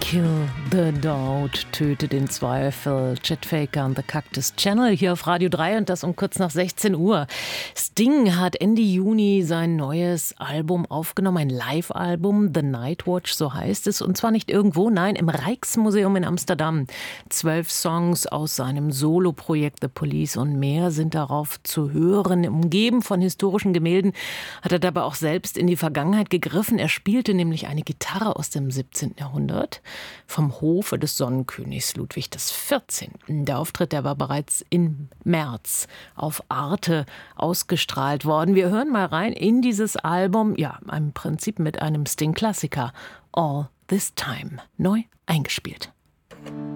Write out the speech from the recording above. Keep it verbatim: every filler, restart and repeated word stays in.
Kill the Doubt, töte den Zweifel. Chet Faker und The Cactus Channel hier auf Radio drei und das um kurz nach sechzehn Uhr. Sting hat Ende Juni sein neues Album aufgenommen, ein Live-Album, The Night Watch, so heißt es. Und zwar nicht irgendwo, nein, im Rijksmuseum in Amsterdam. Zwölf Songs aus seinem Soloprojekt The Police und mehr sind darauf zu hören. Umgeben von historischen Gemälden hat er dabei auch selbst in die Vergangenheit gegriffen. Er spielte nämlich eine Gitarre aus dem siebzehnten Jahrhundert. Vom Hofe des Sonnenkönigs Ludwig der vierzehnten. Der Auftritt, der war bereits im März auf Arte ausgestrahlt worden. Wir hören mal rein in dieses Album, ja, im Prinzip mit einem Sting-Klassiker, All This Time, neu eingespielt.